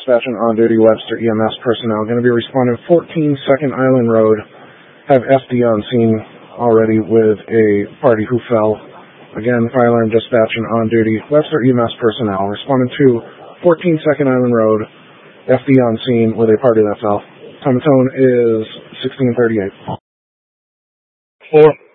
Dispatching on duty Webster EMS personnel. Going to be responding 14 Second Island Road. Have FD on scene already with a party who fell. Again, fire alarm dispatching on duty Webster EMS personnel. Responding to 14 Second Island Road. FD on scene with a party that fell. Time of tone is 16:38. 4.